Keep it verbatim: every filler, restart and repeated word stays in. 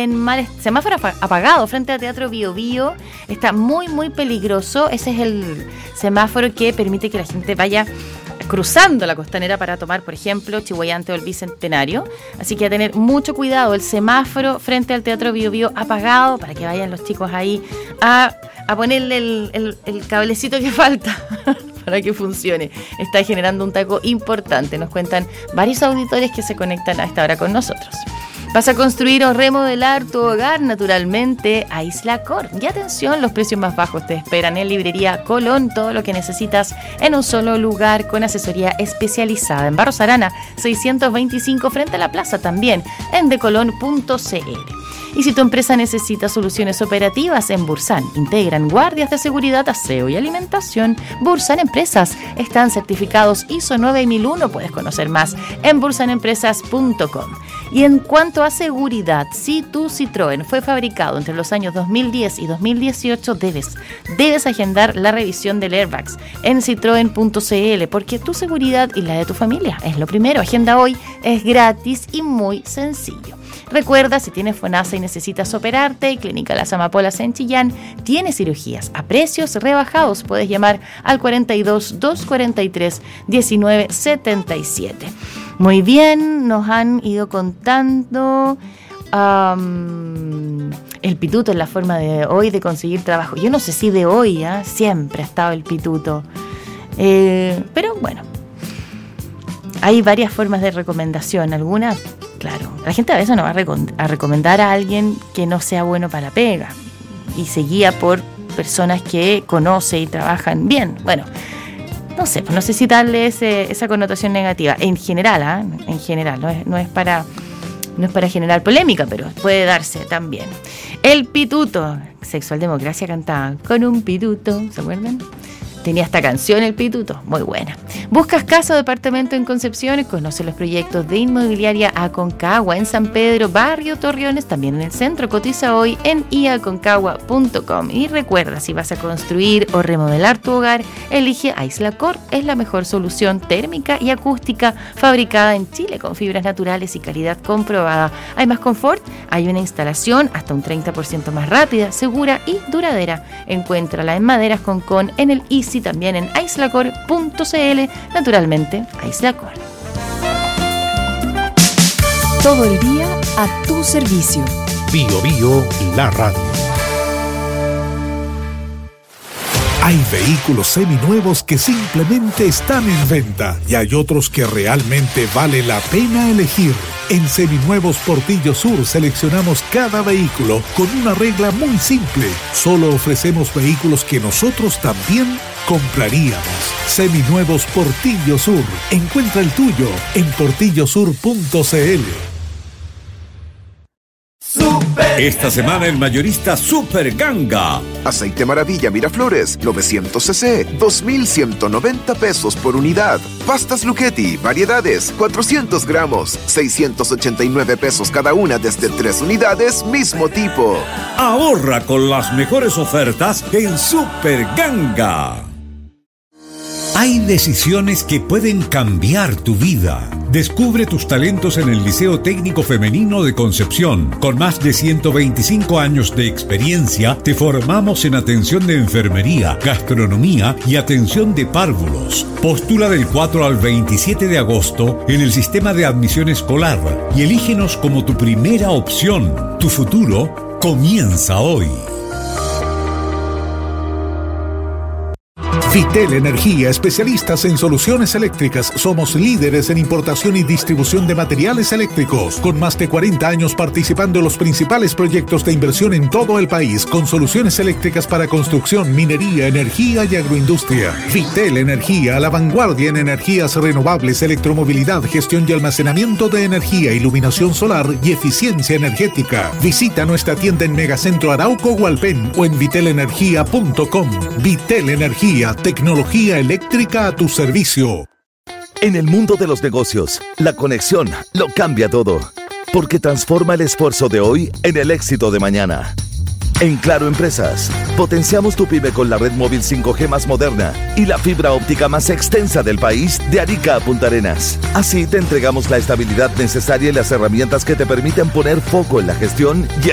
en mal semáforo apagado frente al Teatro Bio Bio. Está muy, muy peligroso. Ese es el semáforo que permite que la gente vaya cruzando la costanera para tomar, por ejemplo, Chihuayante o el Bicentenario. Así que a tener mucho cuidado. El semáforo frente al Teatro Bio Bio apagado para que vayan los chicos ahí a, a ponerle el, el, el cablecito que falta para que funcione. Está generando un taco importante. Nos cuentan varios auditores que se conectan a esta hora con nosotros. Vas a construir o remodelar tu hogar naturalmente a Isla Cor. Y atención, los precios más bajos te esperan en Librería Colón. Todo lo que necesitas en un solo lugar con asesoría especializada. En Barros Arana, seiscientos veinticinco frente a la plaza también en decolon punto c l. Y si tu empresa necesita soluciones operativas, en Bursan integran guardias de seguridad, aseo y alimentación. Bursan Empresas están certificados I S O nueve mil uno. Puedes conocer más en bursan empresas punto com. Y en cuanto a seguridad, si tu Citroën fue fabricado entre los años dos mil diez y dos mil dieciocho, debes, debes agendar la revisión del Airbags en citroen punto c l, porque tu seguridad y la de tu familia es lo primero. Agenda hoy, es gratis y muy sencillo. Recuerda, si tienes FONASA y necesitas operarte, Clínica Las Amapolas en Chillán tiene cirugías a precios rebajados. Puedes llamar al cuarenta y dos, doscientos cuarenta y tres, diecinueve setenta y siete. Muy bien, nos han ido contando um, el pituto en la forma de hoy de conseguir trabajo. Yo no sé si de hoy, ¿eh? Siempre ha estado el pituto. Eh, pero bueno, hay varias formas de recomendación. Algunas, claro, la gente a veces no va a, recom- a recomendar a alguien que no sea bueno para la pega y se guía por personas que conoce y trabajan bien. Bueno, no sé, pues no sé si darle ese, esa connotación negativa. En general, ¿eh? En general, no es, no es para, no es para generar polémica, pero puede darse también. El pituto, Sexual Democracia cantaba con un pituto, ¿se acuerdan? Tenía esta canción, el pituto, muy buena. ¿Buscas casa o departamento en Concepción? Conoce los proyectos de Inmobiliaria Aconcagua en San Pedro, Barrio Torreones, también en el centro. Cotiza hoy en i aconcagua punto com. Y recuerda, si vas a construir o remodelar tu hogar, elige Isla Cor. Es la mejor solución térmica y acústica fabricada en Chile con fibras naturales y calidad comprobada. Hay más confort, hay una instalación hasta un treinta por ciento más rápida, segura y duradera. Encuéntrala en Maderas Concón, en el I C y también en islacor punto c l, naturalmente Islacor. Todo el día a tu servicio. Bio Bio, la radio. Hay vehículos seminuevos que simplemente están en venta y hay otros que realmente vale la pena elegir. En Seminuevos Portillo Sur seleccionamos cada vehículo con una regla muy simple. Solo ofrecemos vehículos que nosotros también compraríamos. Seminuevos Portillo Sur. Encuentra el tuyo en portillo sur punto c l. Esta semana el mayorista Super Ganga. Aceite Maravilla Miraflores, novecientos centilitros, dos mil ciento noventa pesos por unidad. Pastas Lucchetti, variedades, cuatrocientos gramos, seiscientos ochenta y nueve pesos cada una desde tres unidades, mismo tipo. Ahorra con las mejores ofertas en Super Ganga. Hay decisiones que pueden cambiar tu vida. Descubre tus talentos en el Liceo Técnico Femenino de Concepción. Con más de ciento veinticinco años de experiencia, te formamos en atención de enfermería, gastronomía y atención de párvulos. Postula del cuatro al veintisiete de agosto en el sistema de admisión escolar y elígenos como tu primera opción. Tu futuro comienza hoy. Vitel Energía, especialistas en soluciones eléctricas. Somos líderes en importación y distribución de materiales eléctricos, con más de cuarenta años participando en los principales proyectos de inversión en todo el país, con soluciones eléctricas para construcción, minería, energía y agroindustria. Vitel Energía, a la vanguardia en energías renovables, electromovilidad, gestión y almacenamiento de energía, iluminación solar y eficiencia energética. Visita nuestra tienda en Megacentro Arauco Hualpén o en vitel energía punto com. Vitel Energía, tecnología eléctrica a tu servicio. En el mundo de los negocios, la conexión lo cambia todo, porque transforma el esfuerzo de hoy en el éxito de mañana. En Claro Empresas, potenciamos tu pyme con la red móvil cinco G más moderna y la fibra óptica más extensa del país, de Arica a Punta Arenas. Así te entregamos la estabilidad necesaria y las herramientas que te permiten poner foco en la gestión y